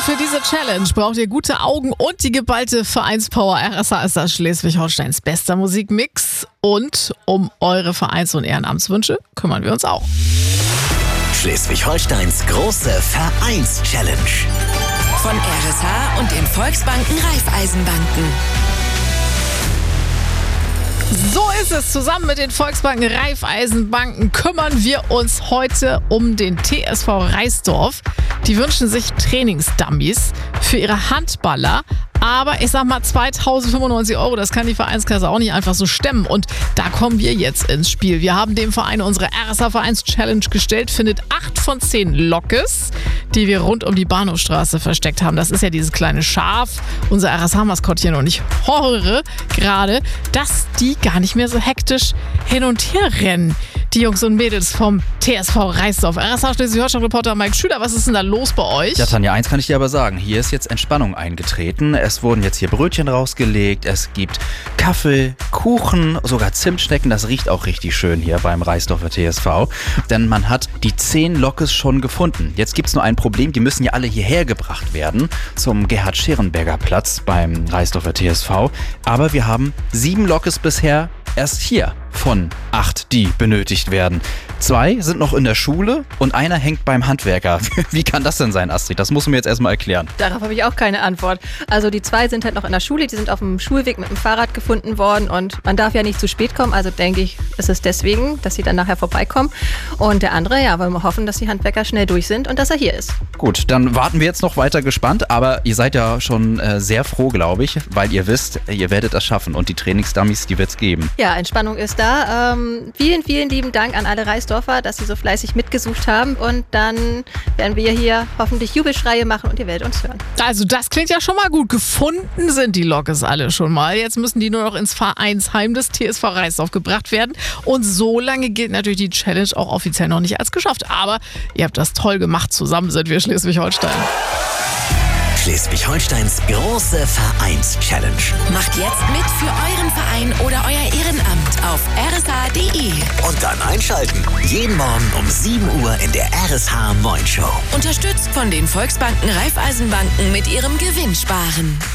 für diese Challenge braucht ihr gute Augen und die geballte Vereinspower. RSH ist das Schleswig-Holsteins bester Musikmix. Und um eure Vereins- und Ehrenamtswünsche kümmern wir uns auch. Schleswig-Holsteins große Vereins-Challenge. Von RSH und den Volksbanken Raiffeisenbanken. So ist es. Zusammen mit den Volksbanken Raiffeisenbanken kümmern wir uns heute um den TSV Reisdorf. Die wünschen sich Trainingsdummies für ihre Handballer. Aber ich sag mal, 2.095 €, das kann die Vereinskasse auch nicht einfach so stemmen. Und da kommen wir jetzt ins Spiel. Wir haben dem Verein unsere RSH-Vereins-Challenge gestellt. Findet 8 von 10 Lokes, die wir rund um die Bahnhofstraße versteckt haben. Das ist ja dieses kleine Schaf, unser RSH-Maskottchen. Und ich höre gerade, dass die gar nicht mehr so hektisch hin und her rennen. Die Jungs und Mädels vom TSV Reisdorf. RSH Schleswig-Holstein-Reporter Mike Schüler, was ist denn da los bei euch? Ja, Tanja, eins kann ich dir aber sagen. Hier ist jetzt Entspannung eingetreten. Es wurden jetzt hier Brötchen rausgelegt. Es gibt Kaffee, Kuchen, sogar Zimtschnecken. Das riecht auch richtig schön hier beim Reisdorfer TSV. Denn man hat die 10 Lokes schon gefunden. Jetzt gibt es nur ein Problem. Die müssen ja alle hierher gebracht werden zum Gerhard-Scherenberger-Platz beim Reisdorfer TSV. Aber wir haben 7 Lokes bisher erst hier von 8, die benötigt werden. 2 sind noch in der Schule und einer hängt beim Handwerker. Wie kann das denn sein, Astrid? Das musst du mir jetzt erstmal erklären. Darauf habe ich auch keine Antwort. Also die 2 sind halt noch in der Schule, die sind auf dem Schulweg mit dem Fahrrad gefunden worden und man darf ja nicht zu spät kommen, also denke ich, ist es deswegen, dass sie dann nachher vorbeikommen. Und der andere, ja, wollen wir hoffen, dass die Handwerker schnell durch sind und dass er hier ist. Gut, dann warten wir jetzt noch weiter gespannt, aber ihr seid ja schon sehr froh, glaube ich, weil ihr wisst, ihr werdet das schaffen und die Trainingsdummies, die wird es geben. Ja, Entspannung ist da. Vielen, vielen lieben Dank an alle Reisdorfer, dass sie so fleißig mitgesucht haben und dann werden wir hier hoffentlich Jubelschreie machen und ihr werdet uns hören. Also das klingt ja schon mal gut. Gefunden sind die Lokes alle schon mal. Jetzt müssen die nur noch ins Vereinsheim des TSV Reisdorf gebracht werden. Und so lange gilt natürlich die Challenge auch offiziell noch nicht als geschafft. Aber ihr habt das toll gemacht. Zusammen sind wir Schleswig-Holstein. Schleswig-Holsteins große Vereins-Challenge. Macht jetzt mit für euren Verein oder euer Ehrenamt auf rsh.de. Und dann einschalten. Jeden Morgen um 7 Uhr in der RSH Moin Show. Unterstützt von den Volksbanken Raiffeisenbanken mit ihrem Gewinnsparen.